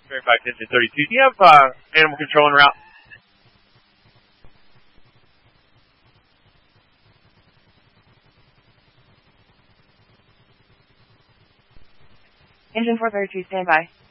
Verified engine 32. Do you have animal control en route? Engine 432, stand by.